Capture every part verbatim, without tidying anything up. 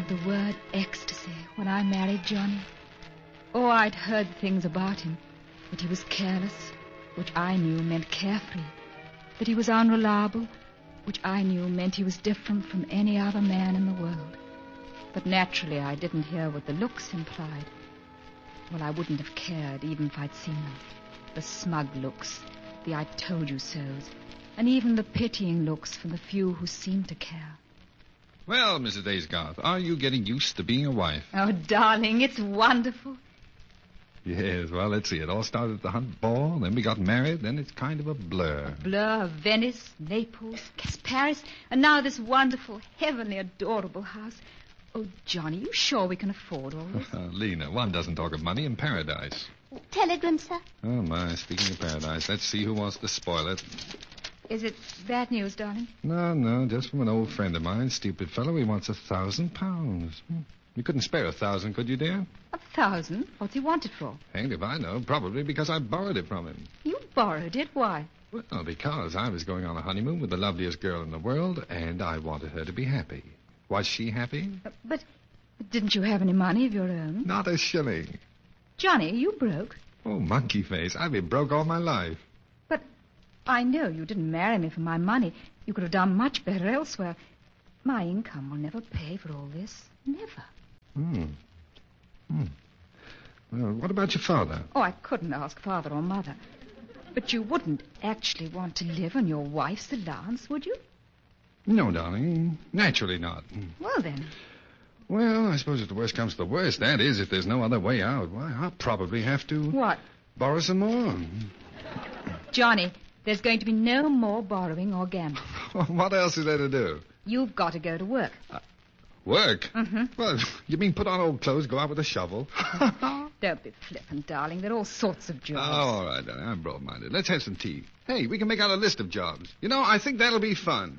the word ecstasy when I married Johnny. Oh, I'd heard things about him. That he was careless, which I knew meant carefree. That he was unreliable, which I knew meant he was different from any other man in the world. But naturally I didn't hear what the looks implied. Well, I wouldn't have cared even if I'd seen them. The smug looks, the I told you so's, and even the pitying looks from the few who seemed to care. Well, Missus Aysgarth, are you getting used to being a wife? Oh, darling, it's wonderful. Yes, well, let's see. It all started at the Hunt Ball, then we got married, then it's kind of a blur. A blur of Venice, Naples, Paris, and now this wonderful, heavenly, adorable house. Oh, Johnny, you sure we can afford all this? Lena, one doesn't talk of money in paradise. Telegram, sir. Oh, my, speaking of paradise, let's see who wants to spoil it. Is it bad news, darling? No, no, just from an old friend of mine, stupid fellow. He wants a thousand pounds. You couldn't spare a thousand, could you, dear? A thousand? What's he want it for? Hanged if I know. Probably because I borrowed it from him. You borrowed it? Why? Well, because I was going on a honeymoon with the loveliest girl in the world, and I wanted her to be happy. Was she happy? Uh, but didn't you have any money of your own? Not a shilling. Johnny, are you broke? Oh, monkey face. I've been broke all my life. But I know you didn't marry me for my money. You could have done much better elsewhere. My income will never pay for all this. Never. Hmm. Hmm. Well, what about your father? Oh, I couldn't ask father or mother. But you wouldn't actually want to live on your wife's allowance, would you? No, darling. Naturally not. Well, then. Well, I suppose if the worst comes to the worst, that is, if there's no other way out, why, I'll probably have to... What? Borrow some more. Johnny, there's going to be no more borrowing or gambling. What else is there to do? You've got to go to work. Uh, work? Mm-hmm. Well, you mean put on old clothes, go out with a shovel? Don't be flippant, darling. There are all sorts of jobs. Oh, all right, darling. I'm broad-minded. Let's have some tea. Hey, we can make out a list of jobs. You know, I think that'll be fun.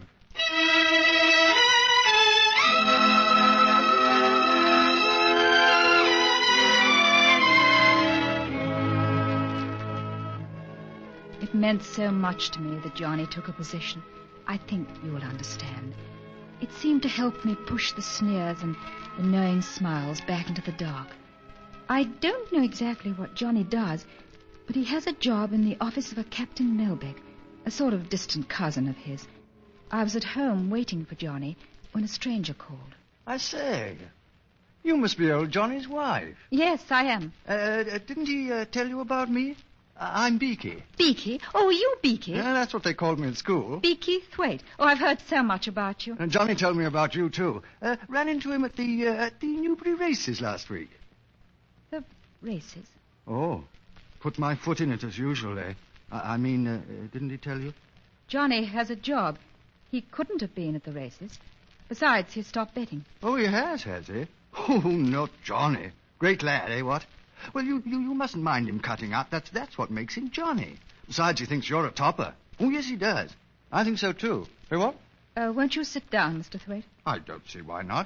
It meant so much to me that Johnny took a position. I think you will understand. It seemed to help me push the sneers and the knowing smiles back into the dark. I don't know exactly what Johnny does, but he has a job in the office of a Captain Melbeck, a sort of distant cousin of his. I was at home waiting for Johnny when a stranger called. I say, you must be old Johnny's wife. Yes, I am. Uh, didn't he uh, tell you about me? Uh, I'm Beaky. Beaky? Oh, you Beaky? Yeah, that's what they called me at school. Beaky Thwaite. Oh, I've heard so much about you. And Johnny told me about you, too. Uh, ran into him at the uh, at the Newbury races last week. The races? Oh, put my foot in it as usual, eh? I, I mean, uh, didn't he tell you? Johnny has a job. He couldn't have been at the races. Besides, he stopped betting. Oh, he has, has he? Oh, not Johnny. Great lad, eh, what? Well, you, you, you mustn't mind him cutting up. That's that's what makes him Johnny. Besides, he thinks you're a topper. Oh, yes, he does. I think so, too. Hey, what? Uh, won't you sit down, Mister Thwaite? I don't see why not.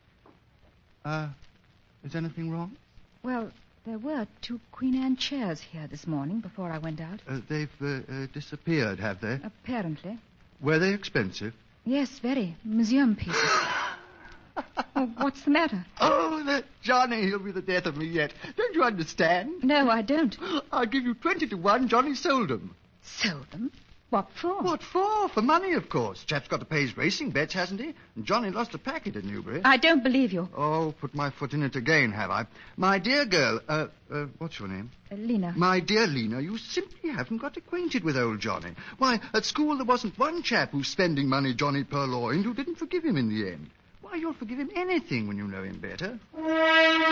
Uh, is anything wrong? Well, there were two Queen Anne chairs here this morning before I went out. Uh, they've uh, uh, disappeared, have they? Apparently. Were they expensive? Yes, very. Museum pieces. Oh, what's the matter? Oh, that Johnny, he'll be the death of me yet. Don't you understand? No, I don't. I'll give you twenty to one. Johnny sold them. Sold them? What for? What for? For money, of course. Chap's got to pay his racing bets, hasn't he? And Johnny lost a packet at Newbury. I don't believe you. Oh, put my foot in it again, have I? My dear girl, uh, uh what's your name? Uh, Lena. My dear Lena, you simply haven't got acquainted with old Johnny. Why, at school there wasn't one chap who's spending money Johnny purloined who didn't forgive him in the end. Why, you'll forgive him anything when you know him better.